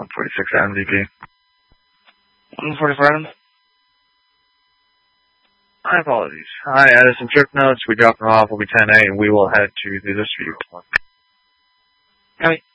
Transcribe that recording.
146 Adam VP. 144 Adam. My apologies. I added some trip notes. We dropped them off. We'll be 10-8, and we will head to the dispute. Copy.